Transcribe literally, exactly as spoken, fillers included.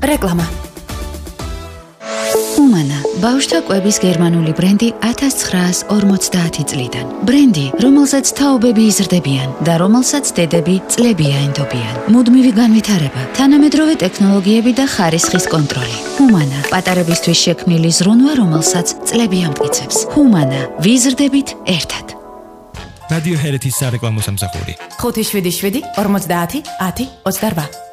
რეკლამა. Humana, ბავშვთა კვების გერმანული ბრენდი ათას ცხრაას ორმოცდაათი წლიდან. ბრენდი, რომელსაც თაობები იზრდებიან და რომელსაც დედები წლები აენდობიან. მუდმივი განვითარება, თანამედროვე ტექნოლოგიები და ხარისხის კონტროლი. Humana, პატარებისთვის შექმნილი ზრუნვა, რომელსაც წლები ამტკიცებს. Humana, ვიზრდებით ერთად. რადიო ჰერეთის სარეკლამო სამსახური. ხუთი შვიდი შვიდი ორმოცდაათი ათი ოცდარვა.